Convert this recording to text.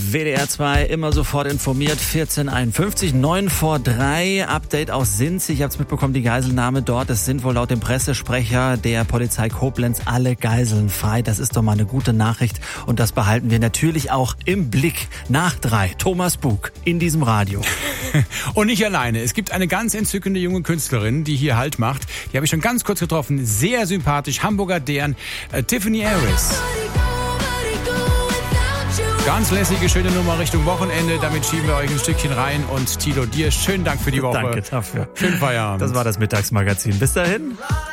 WDR 2, immer sofort informiert, 14:51, 9:03, Update aus Sinz. Ich habe es mitbekommen, die Geiselnahme dort. Es sind wohl laut dem Pressesprecher der Polizei Koblenz alle Geiseln frei. Das ist doch mal eine gute Nachricht und das behalten wir natürlich auch im Blick. Nach 3, Thomas Bug in diesem Radio. Und nicht alleine. Es gibt eine ganz entzückende junge Künstlerin, die hier Halt macht. Die habe ich schon ganz kurz getroffen. Sehr sympathisch. Hamburger Dern. Tiffany Harris. Ganz lässige, schöne Nummer Richtung Wochenende. Damit schieben wir euch ein Stückchen rein. Und Tilo, dir schönen Dank für die Woche. Danke dafür. Schönen Feierabend. Das war das Mittagsmagazin. Bis dahin.